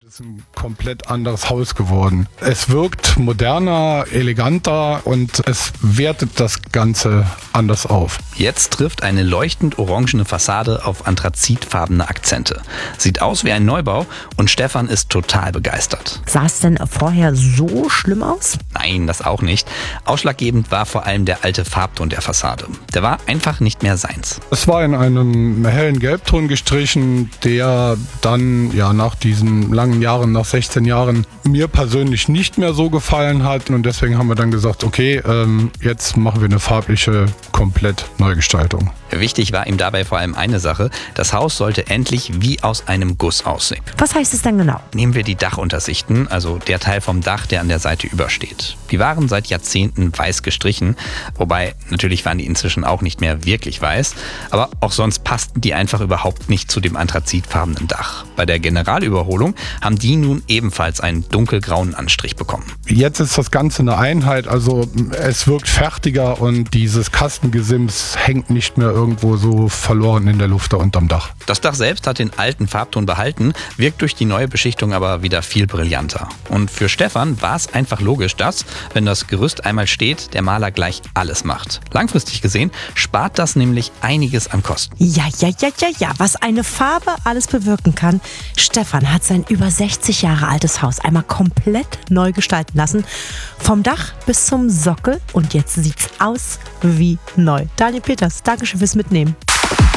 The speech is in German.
ist ein komplett anderes Haus geworden. Es wirkt moderner, eleganter und es wertet das Ganze anders auf. Jetzt trifft eine leuchtend orangene Fassade auf anthrazitfarbene Akzente. Sieht aus wie ein Neubau und Stefan ist total begeistert. Sah es denn vorher so schlimm aus? Nein, das auch nicht. Ausschlaggebend war vor allem der alte Farbton der Fassade. Der war einfach nicht mehr seins. Es war in einem hellen Gelbton gestrichen, der dann nach diesen langen Jahren, nach 16 Jahren, mir persönlich nicht mehr so gefallen hat. Und deswegen haben wir dann gesagt, okay, jetzt machen wir eine farbliche Komplett-Neugestaltung. Wichtig war ihm dabei vor allem eine Sache: Das Haus sollte endlich wie aus einem Guss aussehen. Was heißt es denn genau? Nehmen wir die Dachuntersichten, also der Teil vom Dach, der an der Seite übersteht. Die waren seit Jahrzehnten weiß gestrichen, wobei natürlich waren die inzwischen auch nicht mehr wirklich weiß, aber auch sonst passten die einfach überhaupt nicht zu dem anthrazitfarbenen Dach. Bei der Generalüberholung haben die nun ebenfalls einen dunkelgrauen Anstrich bekommen. Jetzt ist das Ganze eine Einheit, also es wirkt fertiger und dieses Kastengesims hängt nicht mehr irgendwo so verloren in der Luft da unterm Dach. Das Dach selbst hat den alten Farbton behalten, wirkt durch die neue Beschichtung aber wieder viel brillanter. Und für Stefan war es einfach logisch, dass, wenn das Gerüst einmal steht, der Maler gleich alles macht. Langfristig gesehen spart das nämlich einiges an Kosten. Ja, was eine Farbe alles bewirken kann. Stefan hat sein über 60 Jahre altes Haus einmal komplett neu gestalten lassen. Vom Dach bis zum Sockel und jetzt sieht's aus wie neu. Daniel Peters, Dankeschön fürs Mitnehmen.